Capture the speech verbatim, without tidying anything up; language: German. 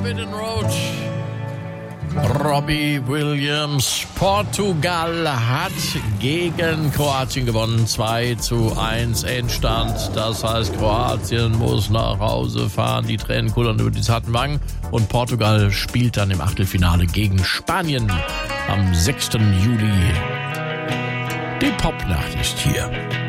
Forbidden Road. Robbie Williams. Portugal hat gegen Kroatien gewonnen. zwei zu eins Endstand. Das heißt, Kroatien muss nach Hause fahren. Die Tränen kullern über die zarten Wangen. Und Portugal spielt dann im Achtelfinale gegen Spanien am sechsten Juli. Die Popnacht ist hier.